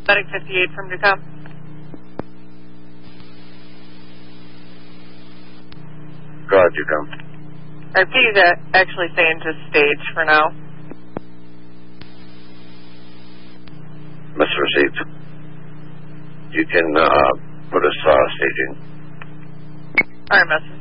Medic 58 from Newcom. Go ahead, Newcom. Our P is actually saying just stage for now. Mr. Received. You can put us staging. Alright, Message.